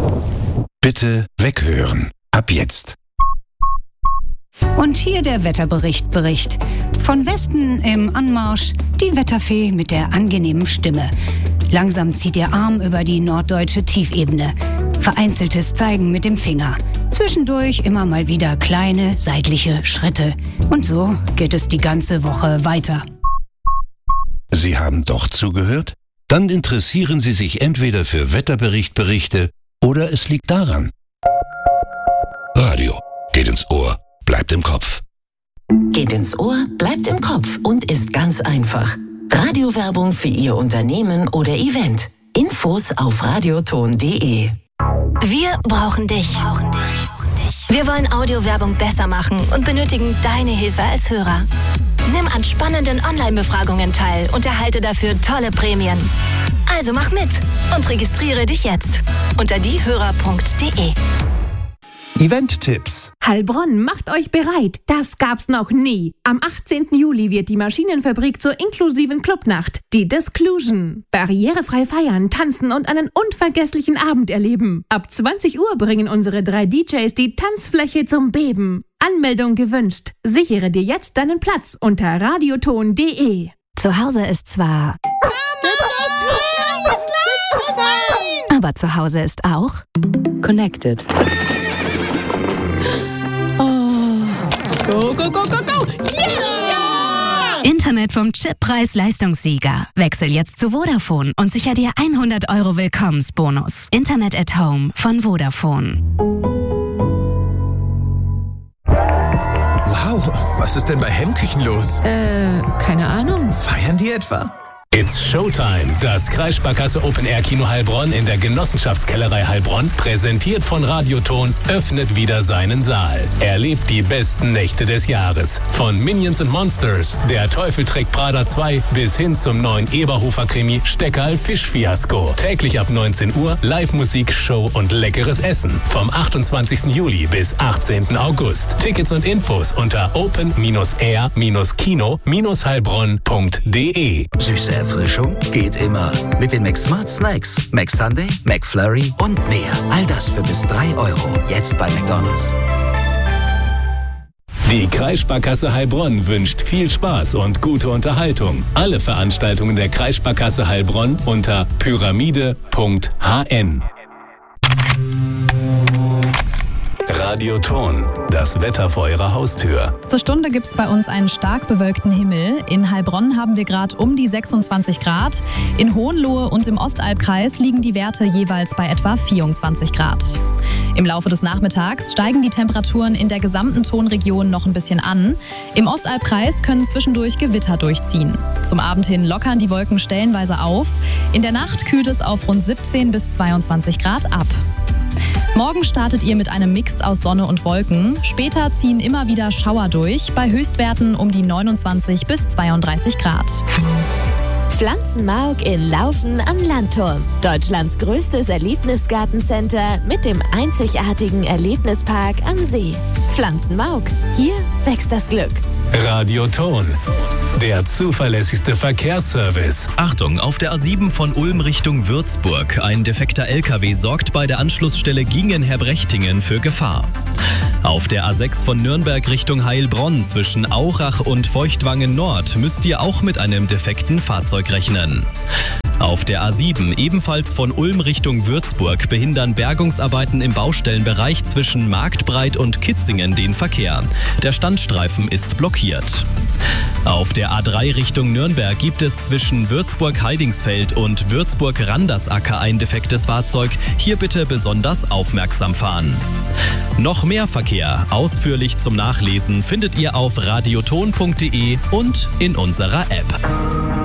Bitte weghören. Ab jetzt. Und hier der Wetterbericht. Von Westen im Anmarsch die Wetterfee mit der angenehmen Stimme. Langsam zieht ihr Arm über die norddeutsche Tiefebene. Vereinzeltes Zeigen mit dem Finger. Zwischendurch immer mal wieder kleine seitliche Schritte. Und so geht es die ganze Woche weiter. Sie haben doch zugehört? Dann interessieren Sie sich entweder für Wetterberichte oder es liegt daran. Radio geht ins Ohr, bleibt im Kopf. Geht ins Ohr, bleibt im Kopf und ist ganz einfach. Radiowerbung für Ihr Unternehmen oder Event. Infos auf radioton.de. Wir brauchen dich. Wir wollen Audiowerbung besser machen und benötigen deine Hilfe als Hörer. Nimm an spannenden Online-Befragungen teil und erhalte dafür tolle Prämien. Also mach mit und registriere dich jetzt unter diehörer.de. Event-Tipps. Heilbronn, macht euch bereit. Das gab's noch nie. Am 18. Juli wird die Maschinenfabrik zur inklusiven Clubnacht. Die Disclusion. Barrierefrei feiern, tanzen und einen unvergesslichen Abend erleben. Ab 20 Uhr bringen unsere 3 DJs die Tanzfläche zum Beben. Anmeldung gewünscht. Sichere dir jetzt deinen Platz unter radioton.de. Zu Hause ist zwar... aber zu Hause ist auch... Connected. Go, go, go, go, go! Yeah! Internet vom Chip Preis-Leistungssieger. Wechsel jetzt zu Vodafone und sicher dir 100 € Willkommensbonus. Internet at Home von Vodafone. Wow, was ist denn bei Hemmküchen los? Keine Ahnung. Feiern die etwa? It's Showtime. Das Kreissparkasse Open Air Kino Heilbronn in der Genossenschaftskellerei Heilbronn, präsentiert von Radioton, öffnet wieder seinen Saal. Erlebt die besten Nächte des Jahres. Von Minions & Monsters, Der Teufel trägt Prada 2 bis hin zum neuen Eberhofer-Krimi Steckerl Fischfiasko. Täglich ab 19 Uhr Live-Musik, Show und leckeres Essen. Vom 28. Juli bis 18. August. Tickets und Infos unter open-air-kino-heilbronn.de. Süße Erfrischung geht immer. Mit den McSmart Snacks, McSunday, McFlurry und mehr. All das für bis 3 €. Jetzt bei McDonald's. Die Kreissparkasse Heilbronn wünscht viel Spaß und gute Unterhaltung. Alle Veranstaltungen der Kreissparkasse Heilbronn unter pyramide.hn. Radioton, das Wetter vor Ihrer Haustür. Zur Stunde gibt es bei uns einen stark bewölkten Himmel. In Heilbronn haben wir gerade um die 26 Grad. In Hohenlohe und im Ostalbkreis liegen die Werte jeweils bei etwa 24 Grad. Im Laufe des Nachmittags steigen die Temperaturen in der gesamten Tonregion noch ein bisschen an. Im Ostalbkreis können zwischendurch Gewitter durchziehen. Zum Abend hin lockern die Wolken stellenweise auf. In der Nacht kühlt es auf rund 17 bis 22 Grad ab. Morgen startet ihr mit einem Mix aus Sonne und Wolken. Später ziehen immer wieder Schauer durch, bei Höchstwerten um die 29 bis 32 Grad. Pflanzenmauk in Laufen am Landturm. Deutschlands größtes Erlebnisgartencenter mit dem einzigartigen Erlebnispark am See. Pflanzenmauk. Hier wächst das Glück. Radioton, der zuverlässigste Verkehrsservice. Achtung, auf der A7 von Ulm Richtung Würzburg. Ein defekter LKW sorgt bei der Anschlussstelle Gingen-Herbrechtingen für Gefahr. Auf der A6 von Nürnberg Richtung Heilbronn zwischen Aurach und Feuchtwangen Nord müsst ihr auch mit einem defekten Fahrzeug rechnen. Auf der A7, ebenfalls von Ulm Richtung Würzburg, behindern Bergungsarbeiten im Baustellenbereich zwischen Marktbreit und Kitzingen den Verkehr. Der Standstreifen ist blockiert. Auf der A3 Richtung Nürnberg gibt es zwischen Würzburg-Heidingsfeld und Würzburg-Randersacker ein defektes Fahrzeug. Hier bitte besonders aufmerksam fahren. Noch mehr Verkehr, ausführlich zum Nachlesen, findet ihr auf radioton.de und in unserer App.